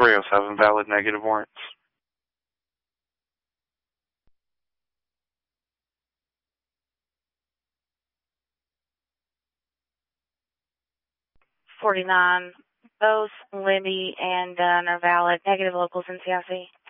307, valid negative warrants. Both Libby and Dunn are valid. Negative locals in CIC.